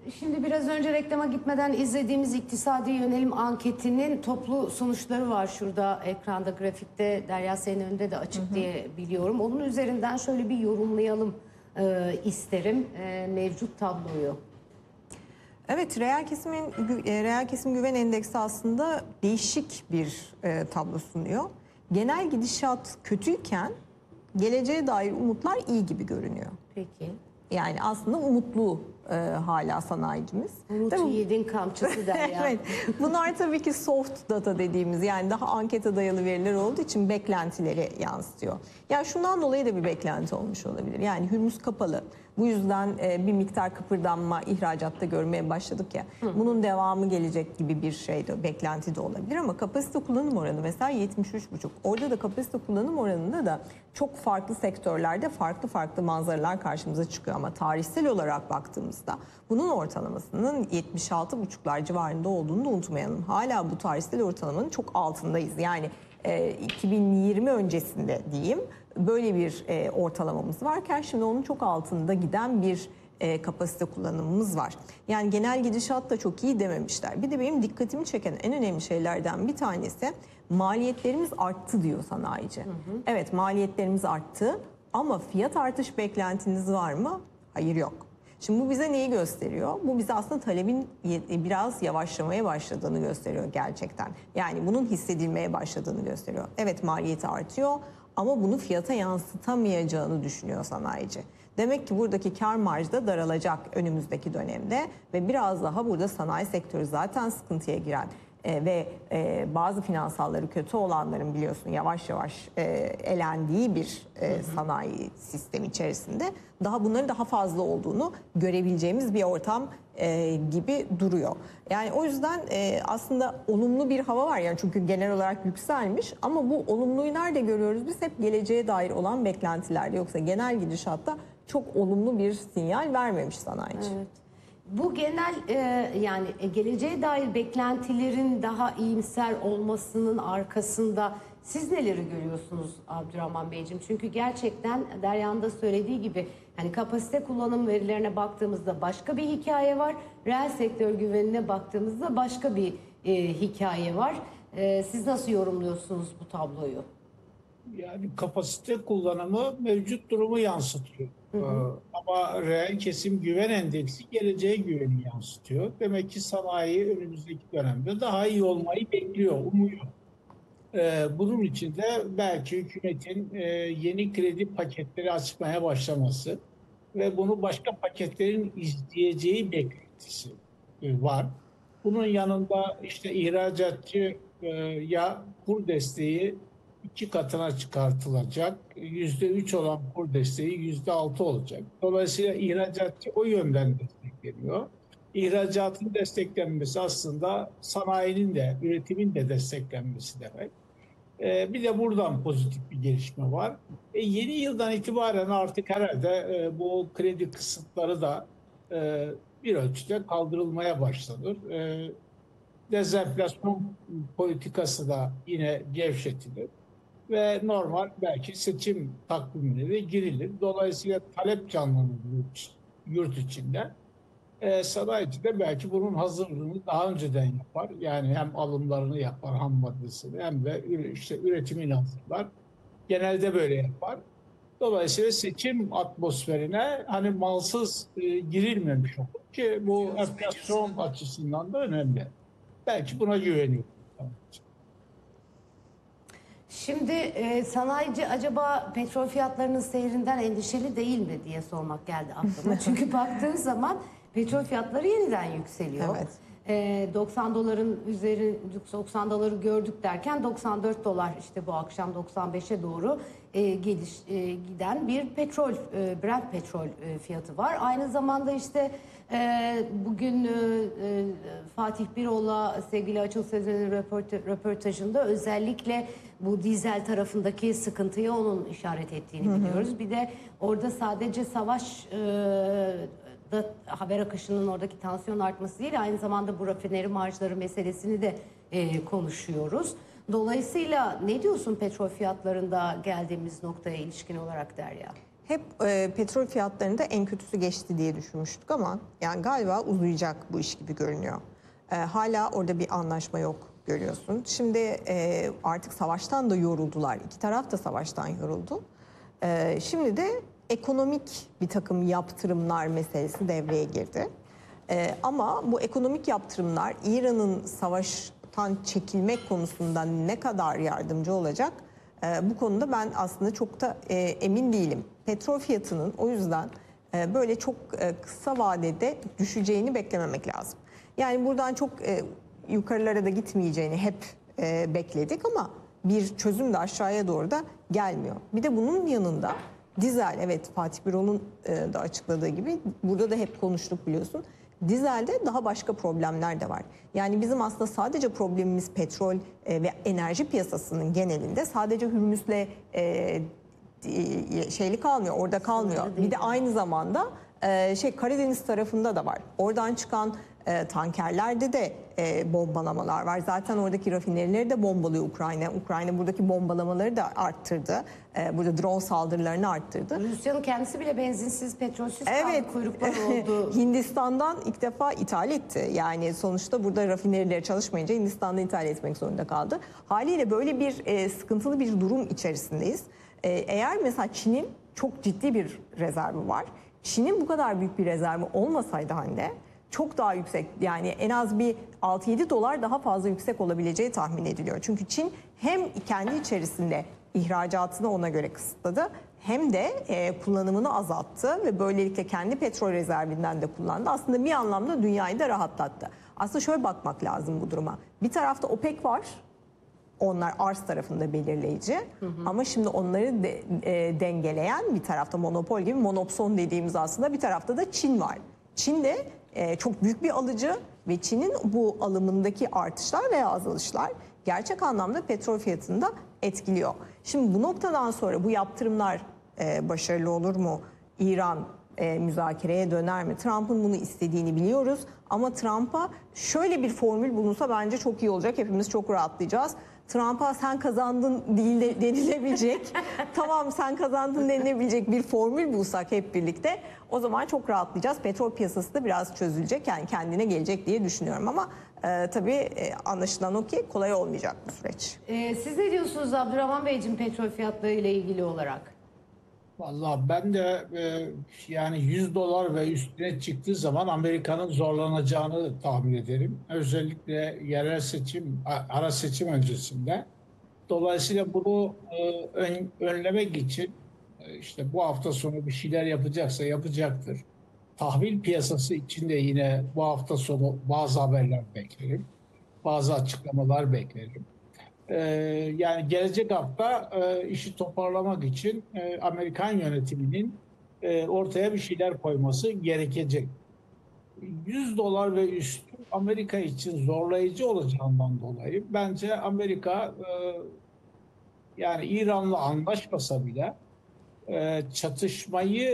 Şimdi biraz önce reklama gitmeden izlediğimiz iktisadi yönelim anketinin toplu sonuçları var şurada ekranda, grafikte. Derya senin önünde de açık diye biliyorum. Onun üzerinden şöyle bir yorumlayalım isterim mevcut tabloyu. Evet, reel kesim güven endeksi aslında değişik bir tablo sunuyor. Genel gidişat kötüyken geleceğe dair umutlar iyi gibi görünüyor. Peki. Yani aslında umutlu hala sanayicimiz. Umut yiğidin kamçısı Derya. Evet. Bunlar tabii ki soft data dediğimiz, yani daha ankete dayalı veriler olduğu için beklentileri yansıtıyor. Yani şundan dolayı da bir beklenti olmuş olabilir. Yani Hürmüz kapalı. Bu yüzden bir miktar kıpırdanma ihracatta görmeye başladık ya. Bunun devamı gelecek gibi bir şey de, beklenti de olabilir ama kapasite kullanım oranı mesela 73,5. Orada da kapasite kullanım oranında da çok farklı sektörlerde farklı manzaralar karşımıza çıkıyor ama tarihsel olarak baktığımızda bunun ortalamasının 76,5'lar civarında olduğunu da unutmayalım. Hala bu tarihsel ortalamanın çok altındayız. Yani 2020 öncesinde diyeyim böyle bir ortalamamız varken şimdi onun çok altında giden bir kapasite kullanımımız var. Yani genel gidişat da çok iyi dememişler. Bir de benim dikkatimi çeken en önemli şeylerden bir tanesi maliyetlerimiz arttı diyor sanayici. Evet, maliyetlerimiz arttı ama fiyat artış beklentiniz var mı? Hayır, yok. Şimdi bu bize neyi gösteriyor? Bu bize aslında talebin biraz yavaşlamaya başladığını gösteriyor gerçekten. Yani bunun hissedilmeye başladığını gösteriyor. Evet, maliyeti artıyor ama bunu fiyata yansıtamayacağını düşünüyor sanayici. Demek ki buradaki kar marjı da daralacak önümüzdeki dönemde ve biraz daha burada sanayi sektörü zaten sıkıntıya giren ve bazı finansalları kötü olanların biliyorsun yavaş yavaş elendiği bir sanayi sistemi içerisinde bunların daha fazla olduğunu görebileceğimiz bir ortam gibi duruyor. Yani o yüzden aslında olumlu bir hava var yani, çünkü genel olarak yükselmiş ama bu olumluyu nerede görüyoruz? Biz hep geleceğe dair olan beklentilerde, yoksa genel gidişatta çok olumlu bir sinyal vermemiş sanayici. Evet. Bu genel yani geleceğe dair beklentilerin daha iyimser olmasının arkasında siz neleri görüyorsunuz Abdurrahman Beyciğim? Çünkü gerçekten Derya'nın da söylediği gibi hani kapasite kullanım verilerine baktığımızda başka bir hikaye var. Reel sektör güvenine baktığımızda başka bir hikaye var. Siz nasıl yorumluyorsunuz bu tabloyu? Yani kapasite kullanımı mevcut durumu yansıtıyor. Ama reel kesim güven endeksi geleceğe güveni yansıtıyor. Demek ki sanayi önümüzdeki dönemde daha iyi olmayı bekliyor, umuyor. Bunun için de belki hükümetin yeni kredi paketleri açmaya başlaması ve bunu başka paketlerin izleyeceği beklentisi var. Bunun yanında işte ihracatçı ya kur desteği 2 katına çıkartılacak. %3 olan kur desteği %6 olacak. Dolayısıyla ihracatçı o yönden destekleniyor. İhracatın desteklenmesi aslında sanayinin de, üretimin de desteklenmesi demek. Bir de buradan pozitif bir gelişme var. Yeni yıldan itibaren artık herhalde bu kredi kısıtları da bir ölçüde kaldırılmaya başlanır. Dezenflasyon politikası da yine gevşetilir ve normal belki seçim takvimine de girilir. Dolayısıyla talep canlanır yurt içinde. Sanayici de belki bunun hazırlığını daha önceden yapar. Yani hem alımlarını yapar, ham maddesini, hem de işte üretimini hazırlar. Genelde böyle yapar. Dolayısıyla seçim atmosferine hani malsız girilmemiş olur ki bu enflasyon açısından da önemli. Belki buna güveniyor. Şimdi sanayici acaba petrol fiyatlarının seyrinden endişeli değil mi diye sormak geldi aklıma. Çünkü baktığın zaman petrol fiyatları yeniden yükseliyor. Evet. 90 doların üzeri 90 doları gördük derken 94 dolar işte bu akşam 95'e doğru giden bir petrol Brent petrol fiyatı var. Aynı zamanda işte bugün Fatih Birol'la sevgili Açıl Sezen'in röportajında özellikle bu dizel tarafındaki sıkıntıyı onun işaret ettiğini biliyoruz. Bir de orada sadece savaş da haber akışının oradaki tansiyon artması değil, aynı zamanda bu rafineri marjları meselesini de konuşuyoruz. Dolayısıyla ne diyorsun petrol fiyatlarında geldiğimiz noktaya ilişkin olarak Derya? Hep petrol fiyatlarında en kötüsü geçti diye düşünmüştük ama yani galiba uzayacak bu iş gibi görünüyor. Hala orada bir anlaşma yok görüyorsun. Şimdi artık savaştan da yoruldular. İki taraf da savaştan yoruldu. Şimdi de ekonomik bir takım yaptırımlar meselesi devreye girdi. Ama bu ekonomik yaptırımlar İran'ın savaştan çekilmek konusunda ne kadar yardımcı olacak? Bu konuda ben aslında çok da emin değilim. Petrol fiyatının o yüzden böyle çok kısa vadede düşeceğini beklememek lazım. Yani buradan çok yukarılara da gitmeyeceğini hep bekledik ama bir çözüm de aşağıya doğru da gelmiyor. Bir de bunun yanında dizel, evet Fatih Birol'un da açıkladığı gibi burada da hep konuştuk biliyorsun. Dizelde daha başka problemler de var. Yani bizim aslında sadece problemimiz petrol ve enerji piyasasının genelinde sadece Hürmüz'le şeyli kalmıyor, orada kalmıyor. Bir de aynı zamanda Karadeniz tarafında da var. Oradan çıkan tankerlerde de bombalamalar var. Zaten oradaki rafinerileri de bombalıyor Ukrayna. Ukrayna buradaki bombalamaları da arttırdı. Burada drone saldırılarını arttırdı. Rusya'nın kendisi bile benzinsiz, petrolsüz Evet. kaldı, kuyruklar oldu. Hindistan'dan ilk defa ithal etti. Yani sonuçta burada rafinerileri çalışmayınca Hindistan'dan ithal etmek zorunda kaldı. Haliyle böyle bir sıkıntılı bir durum içerisindeyiz. Eğer mesela Çin'in çok ciddi bir rezervi var. Çin'in bu kadar büyük bir rezervi olmasaydı Hande çok daha yüksek, yani en az bir 6-7 dolar daha fazla yüksek olabileceği tahmin ediliyor. Çünkü Çin hem kendi içerisinde ihracatını ona göre kısıtladı hem de kullanımını azalttı ve böylelikle kendi petrol rezervinden de kullandı. Aslında bir anlamda dünyayı da rahatlattı. Aslında şöyle bakmak lazım bu duruma. Bir tarafta OPEC var. Onlar arz tarafında belirleyici. Ama şimdi onları dengeleyen bir tarafta monopol gibi, monopson dediğimiz aslında bir tarafta da Çin var. Çin de çok büyük bir alıcı ve Çin'in bu alımındaki artışlar veya azalışlar gerçek anlamda petrol fiyatını da etkiliyor. Şimdi bu noktadan sonra bu yaptırımlar başarılı olur mu? İran müzakereye döner mi? Trump'ın bunu istediğini biliyoruz ama Trump'a şöyle bir formül bulunsa bence çok iyi olacak. Hepimiz çok rahatlayacağız. Trump'a sen kazandın değil denilebilecek, tamam sen kazandın denilebilecek bir formül bulsak hep birlikte o zaman çok rahatlayacağız. Petrol piyasası da biraz çözülecek, yani kendine gelecek diye düşünüyorum ama tabii anlaşılan o ki kolay olmayacak bu süreç. Siz ne diyorsunuz Abdurrahman Beyciğim petrol fiyatları ile ilgili olarak? Vallahi ben de yani 100 dolar ve üstüne çıktığı zaman Amerika'nın zorlanacağını tahmin ederim. Özellikle yerel seçim, ara seçim öncesinde. Dolayısıyla bunu önlemek için işte bu hafta sonu bir şeyler yapacaksa yapacaktır. Tahvil piyasası için de yine bu hafta sonu bazı haberler beklerim. Bazı açıklamalar beklerim. Yani gelecek hafta işi toparlamak için Amerikan yönetiminin ortaya bir şeyler koyması gerekecek. 100 dolar ve üstü Amerika için zorlayıcı olacağından dolayı bence Amerika yani İran'la anlaşmasa bile çatışmayı